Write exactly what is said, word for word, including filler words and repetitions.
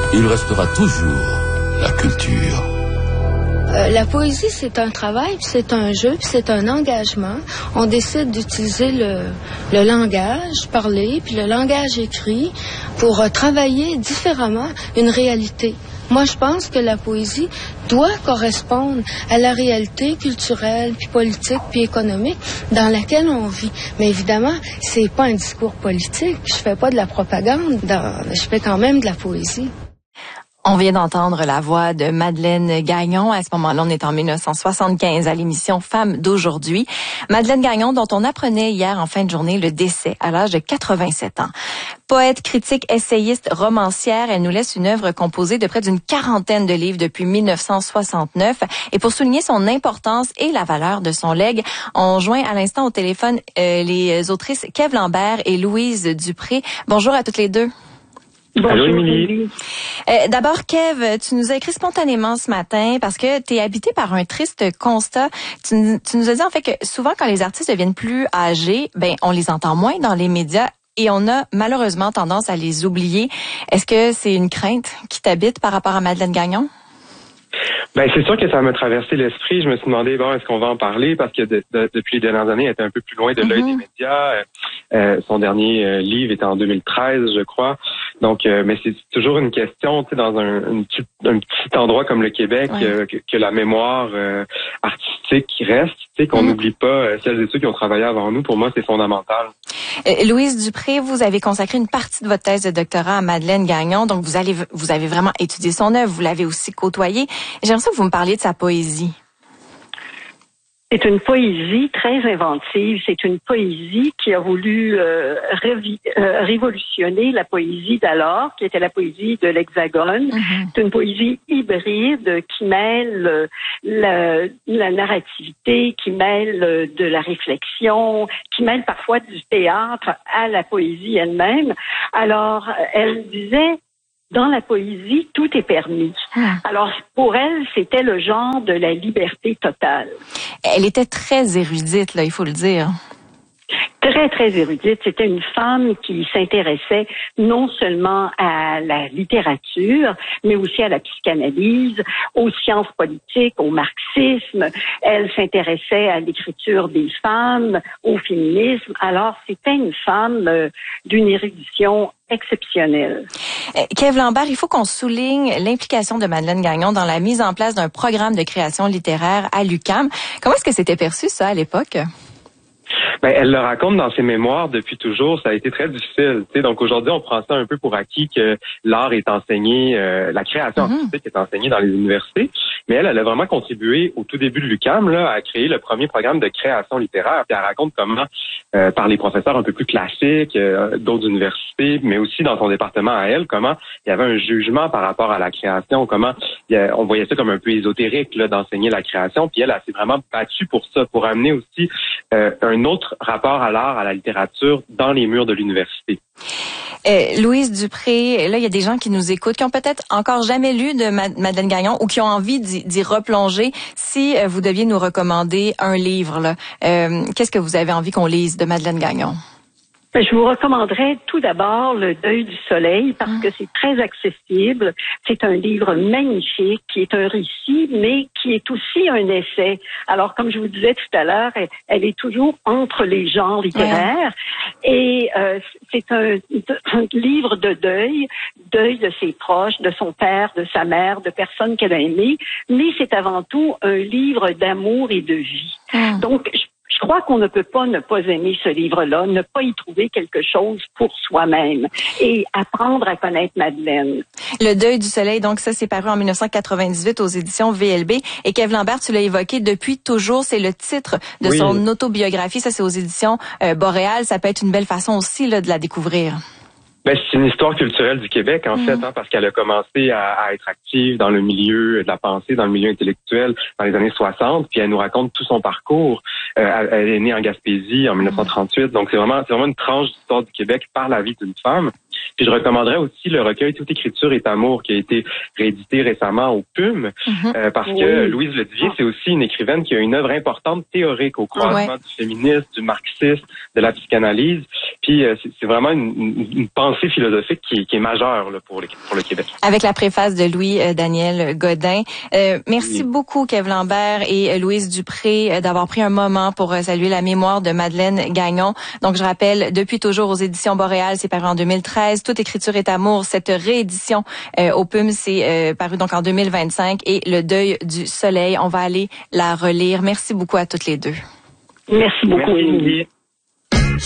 il restera toujours la culture. Euh, la poésie, c'est un travail, puis c'est un jeu, puis c'est un engagement. On décide d'utiliser le, le langage parlé, puis le langage écrit pour euh, travailler différemment une réalité. Moi, je pense que la poésie doit correspondre à la réalité culturelle, puis politique, puis économique dans laquelle on vit. Mais évidemment, c'est pas un discours politique. Je fais pas de la propagande. Dans, je fais quand même de la poésie. On vient d'entendre la voix de Madeleine Gagnon. À ce moment-là, on est en dix-neuf cent soixante-quinze à l'émission Femmes d'aujourd'hui. Madeleine Gagnon, dont on apprenait hier en fin de journée le décès à l'âge de quatre-vingt-sept ans. Poète, critique, essayiste, romancière, elle nous laisse une œuvre composée de près d'une quarantaine de livres depuis dix-neuf cent soixante-neuf. Et pour souligner son importance et la valeur de son legs, on joint à l'instant au téléphone euh, les autrices Kev Lambert et Louise Dupré. Bonjour à toutes les deux. Bonjour, Allô, Émilie. Euh, d'abord, Kev, tu nous as écrit spontanément ce matin parce que tu es habité par un triste constat. Tu, tu nous as dit en fait que souvent quand les artistes deviennent plus âgés, ben on les entend moins dans les médias et on a malheureusement tendance à les oublier. Est-ce que c'est une crainte qui t'habite par rapport à Madeleine Gagnon? Ben c'est sûr que ça m'a traversé l'esprit. Je me suis demandé, bon, est-ce qu'on va en parler? Parce que de, de, depuis les dernières années, elle était un peu plus loin de l'œil mm-hmm. des médias. Euh, son dernier euh, livre était en deux mille treize, je crois. Donc, euh, mais c'est toujours une question, tu sais, dans un, un, petit, un petit endroit comme le Québec, ouais. euh, que, que la mémoire euh, artistique reste, tu sais, qu'on n'oublie mm-hmm. pas euh, celles et ceux qui ont travaillé avant nous. Pour moi, c'est fondamental. Euh, Louise Dupré, vous avez consacré une partie de votre thèse de doctorat à Madeleine Gagnon. Donc, vous allez, vous avez vraiment étudié son œuvre, vous l'avez aussi côtoyée. J'aimerais ça que vous me parliez de sa poésie. C'est une poésie très inventive. C'est une poésie qui a voulu euh, révi- euh, révolutionner la poésie d'alors, qui était la poésie de l'Hexagone. Mm-hmm. C'est une poésie hybride qui mêle euh, la, la narrativité, qui mêle euh, de la réflexion, qui mêle parfois du théâtre à la poésie elle-même. Alors, elle disait... Dans la poésie, tout est permis. Ah. Alors, pour elle, c'était le genre de la liberté totale. Elle était très érudite, là, il faut le dire. Très, très érudite. C'était une femme qui s'intéressait non seulement à la littérature, mais aussi à la psychanalyse, aux sciences politiques, au marxisme. Elle s'intéressait à l'écriture des femmes, au féminisme. Alors, c'était une femme euh, d'une érudition exceptionnelle. Kev Lambert, il faut qu'on souligne l'implication de Madeleine Gagnon dans la mise en place d'un programme de création littéraire à l'U Q A M. Comment est-ce que c'était perçu, ça, à l'époque? Ben, elle le raconte dans ses mémoires depuis toujours. Ça a été très difficile. Tu sais, donc aujourd'hui, on prend ça un peu pour acquis que l'art est enseigné, euh, la création mm-hmm. artistique est enseignée dans les universités. Mais elle, elle a vraiment contribué au tout début de l'U Q A M là, à créer le premier programme de création littéraire. Puis elle raconte comment, euh, par les professeurs un peu plus classiques, euh, d'autres universités, mais aussi dans son département à elle, comment il y avait un jugement par rapport à la création, comment il y a, on voyait ça comme un peu ésotérique là, d'enseigner la création. Puis elle, elle s'est vraiment battue pour ça, pour amener aussi euh, un autre rapport à l'art, à la littérature dans les murs de l'université. Euh, Louise Dupré, là, il y a des gens qui nous écoutent, qui ont peut-être encore jamais lu de Madeleine Gagnon ou qui ont envie d'y, d'y replonger. Si euh, vous deviez nous recommander un livre, là, euh, qu'est-ce que vous avez envie qu'on lise de Madeleine Gagnon? Je vous recommanderais tout d'abord Le Deuil du soleil parce mmh. que c'est très accessible. C'est un livre magnifique qui est un récit, mais qui est aussi un essai. Alors, comme je vous disais tout à l'heure, elle, elle est toujours entre les genres littéraires. Ouais. Et euh, c'est un, un livre de deuil, deuil de ses proches, de son père, de sa mère, de personnes qu'elle a aimées. Mais c'est avant tout un livre d'amour et de vie. Mmh. Donc, je Je crois qu'on ne peut pas ne pas aimer ce livre-là, ne pas y trouver quelque chose pour soi-même et apprendre à connaître Madeleine. Le Deuil du soleil, donc ça, c'est paru en dix-neuf cent quatre-vingt-dix-huit aux éditions V L B. Et Kev Lambert, tu l'as évoqué depuis toujours, c'est le titre de oui. son autobiographie. Ça, c'est aux éditions euh, Boréal. Ça peut être une belle façon aussi là, de la découvrir. Ben, c'est une histoire culturelle du Québec, en mmh. fait, hein, parce qu'elle a commencé à, à être active dans le milieu de la pensée, dans le milieu intellectuel dans les années soixante, puis elle nous raconte tout son parcours. Euh, elle est née en Gaspésie en dix-neuf cent trente-huit, donc c'est vraiment, c'est vraiment une tranche d'histoire du Québec par la vie d'une femme. Puis je recommanderais aussi le recueil Toute écriture est amour qui a été réédité récemment au P U M, mm-hmm. euh, parce oui. que Louise Ledivier, c'est aussi une écrivaine qui a une œuvre importante théorique au croisement ouais. du féminisme, du marxisme, de la psychanalyse. Puis euh, c'est, c'est vraiment une, une, une pensée philosophique qui, qui est majeure là, pour, le, pour le Québec. Avec la préface de Louis-Daniel Godin. Euh, merci oui. beaucoup, Kev Lambert et Louise Dupré, d'avoir pris un moment pour saluer la mémoire de Madeleine Gagnon. Donc, je rappelle, Depuis toujours aux éditions Boréal, c'est paru en deux mille treize. Toute écriture est amour. Cette réédition euh, au P U M, c'est euh, paru donc en deux mille vingt-cinq. Et Le deuil du soleil, on va aller la relire. Merci beaucoup à toutes les deux. Merci beaucoup, Émilie.